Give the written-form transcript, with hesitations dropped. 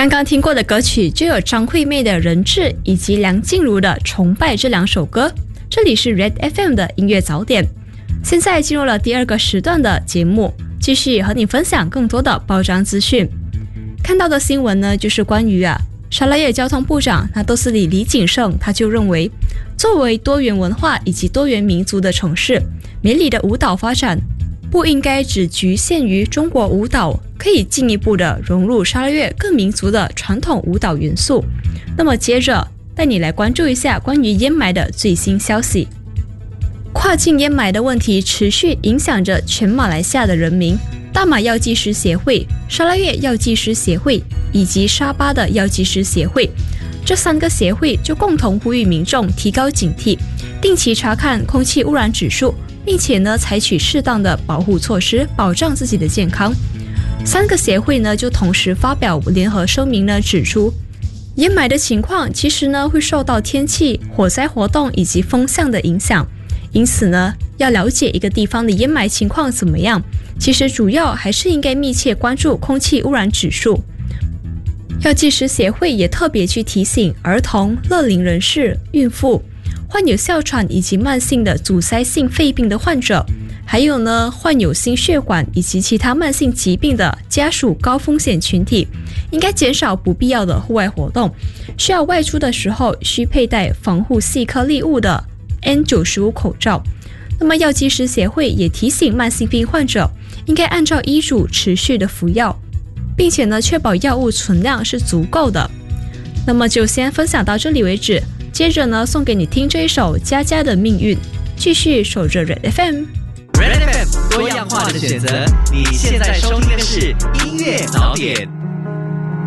刚刚听过的歌曲就有张惠妹的《人质》以及梁静茹的《崇拜》这两首歌。这里是 Red FM 的音乐早点，现在进入了第二个时段的节目，继续和你分享更多的报章资讯。看到的新闻呢，就是关于沙拉越交通部长纳豆斯里李锦盛，他就认为，作为多元文化以及多元民族的城市，美里的舞蹈发展不应该只局限于中国舞蹈，可以进一步的融入沙拉越各民族的传统舞蹈元素。那么接着带你来关注一下关于烟霾的最新消息。跨境烟霾的问题持续影响着全马来西亚的人民。大马药剂师协会、沙拉越药剂师协会以及沙巴的药剂师协会，这三个协会就共同呼吁民众提高警惕，定期查看空气污染指数，并且呢采取适当的保护措施，保障自己的健康。三个协会呢就同时发表联合声明呢，指出烟霾的情况其实呢会受到天气、火灾活动以及风向的影响，因此呢要了解一个地方的烟霾情况怎么样，其实主要还是应该密切关注空气污染指数。药剂师协会也特别去提醒儿童、乐龄人士、孕妇、患有哮喘以及慢性的阻塞性肺病的患者，还有呢患有心血管以及其他慢性疾病的家属高风险群体，应该减少不必要的户外活动，需要外出的时候需佩戴防护细颗粒物的 N95 口罩。那么药剂师协会也提醒慢性病患者应该按照医嘱持续的服药，并且呢确保药物存量是足够的。那么就先分享到这里为止，接着呢送给你听这一首佳佳的命运，继续守着 Red FM。Red FM 多样化的选择，你现在收听的是音乐早点。